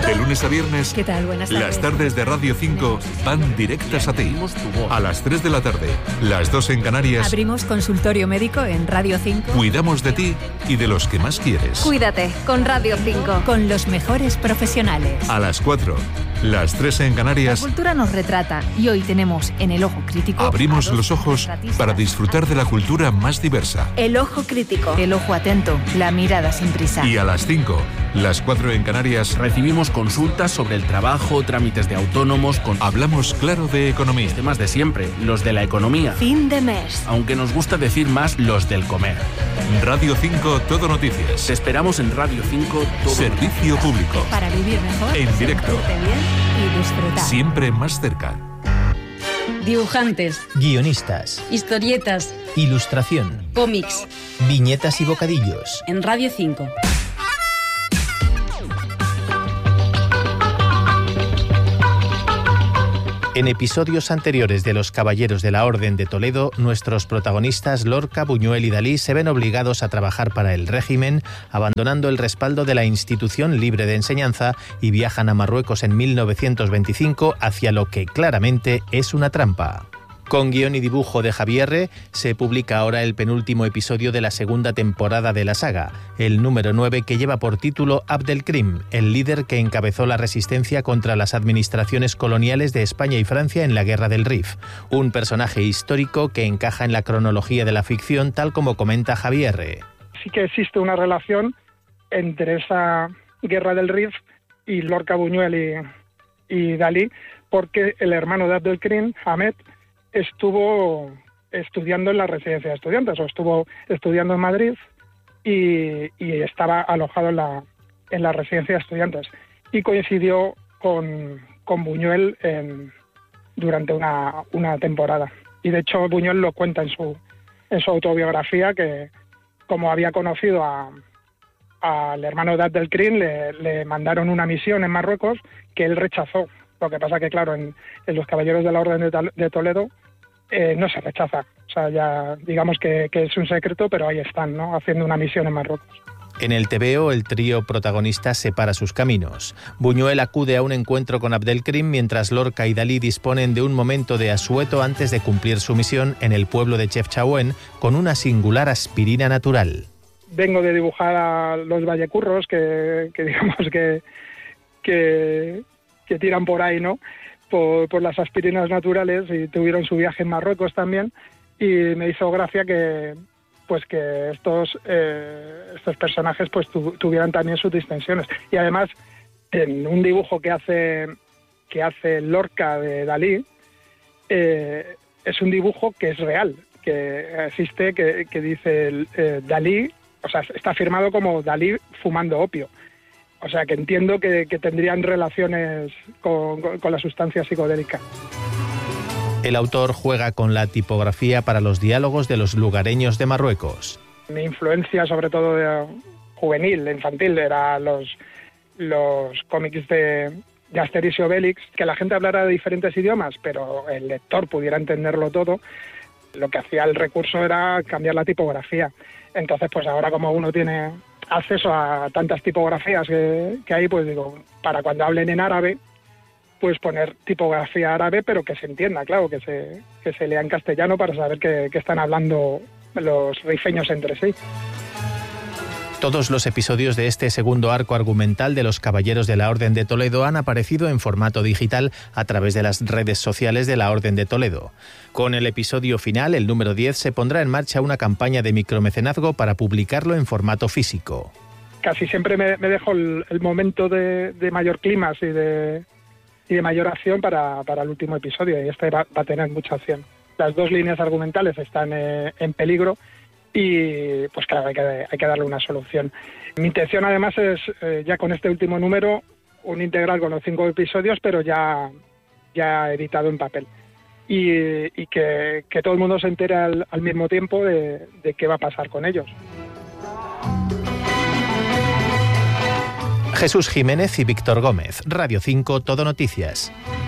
De lunes a viernes, ¿Qué tal? Buenas tardes. las tardes de Radio 5 van directas a ti. A las 3 de la tarde, las 2 en Canarias, Abrimos consultorio médico en Radio 5. cuidamos de ti y de los que más quieres. Cuídate con Radio 5. Con los mejores profesionales. A las 4, las 3 en La Canarias, cultura nos retrata y hoy tenemos en El Ojo Crítico abrimos a dos los ojos retratistas. para disfrutar de la cultura más diversa. El Ojo Crítico. El ojo atento, la mirada sin prisa. Y a las 5, las 4 en Canarias, Recibimos consultas sobre el trabajo, trámites de autónomos, con hablamos claro de economía. temas de siempre, los de la economía. Fin de mes. Aunque nos gusta decir más los del comer. Radio 5 Todo Noticias. Te esperamos en Radio 5 todo. Servicio público. Para vivir mejor, En directo. sentirte bien y disfrutar. Siempre más cerca. Dibujantes, Guionistas, historietas, ilustración, cómics, viñetas y bocadillos. en Radio 5. En episodios anteriores de Los Caballeros de la Orden de Toledo, nuestros protagonistas Lorca, Buñuel y Dalí se ven obligados a trabajar para el régimen, abandonando el respaldo de la institución libre de enseñanza y viajan a Marruecos en 1925 hacia lo que claramente es una trampa. Con guión y dibujo de Javier, se publica ahora el penúltimo episodio de la segunda temporada de la saga, el número 9, que lleva por título Abdelkrim, el líder que encabezó la resistencia contra las administraciones coloniales de España y Francia en la Guerra del Rif, un personaje histórico que encaja en la cronología de la ficción, tal como comenta Javier. Sí que existe una relación entre esa Guerra del Rif y Lorca, Buñuel y Dalí, porque el hermano de Abdelkrim, Ahmed, estuvo estudiando en la residencia de estudiantes, o estuvo estudiando en Madrid y estaba alojado en la residencia de estudiantes. Y coincidió con Buñuel durante una temporada. Y de hecho Buñuel lo cuenta en su autobiografía, que como había conocido al hermano de Abdelkrim, le mandaron una misión en Marruecos que él rechazó. Lo que pasa que, claro, en los Caballeros de la Orden de Toledo no se rechaza. O sea, ya digamos que es un secreto, pero ahí están, ¿no?, haciendo una misión en Marruecos. En el TVO, el trío protagonista separa sus caminos. Buñuel acude a un encuentro con Abdelkrim, mientras Lorca y Dalí disponen de un momento de asueto antes de cumplir su misión en el pueblo de Chefchaouen con una singular aspirina natural. Vengo de dibujar a los vallecurros que digamos que tiran por ahí, ¿no?, por las aspirinas naturales, y tuvieron su viaje en Marruecos también, y me hizo gracia que estos personajes pues tuvieran también sus distensiones. Y además, en un dibujo que hace Lorca de Dalí, es un dibujo que es real, que existe, que dice Dalí, o sea, está firmado como Dalí fumando opio. O sea, que entiendo que tendrían relaciones con la sustancia psicodélica. El autor juega con la tipografía para los diálogos de los lugareños de Marruecos. Mi influencia, sobre todo juvenil, infantil, era los cómics de Asterix y Obelix, que la gente hablara de diferentes idiomas, pero el lector pudiera entenderlo todo. Lo que hacía el recurso era cambiar la tipografía. Entonces, pues ahora, como uno tiene acceso a tantas tipografías que hay, pues digo, para cuando hablen en árabe, pues poner tipografía árabe, pero que se entienda, claro, que se lea en castellano para saber que están hablando los rifeños entre sí. Todos los episodios de este segundo arco argumental de Los Caballeros de la Orden de Toledo han aparecido en formato digital a través de las redes sociales de la Orden de Toledo. Con el episodio final, el número 10, se pondrá en marcha una campaña de micromecenazgo para publicarlo en formato físico. Casi siempre me dejo el momento de mayor clímax y de mayor acción para el último episodio, y este va a tener mucha acción. Las dos líneas argumentales están en peligro, y pues claro, hay que darle una solución. Mi intención además es, ya con este último número, un integral con los 5 episodios, pero ya editado en papel. Y que todo el mundo se entere al mismo tiempo de qué va a pasar con ellos. Jesús Jiménez y Víctor Gómez, Radio 5 Todo Noticias.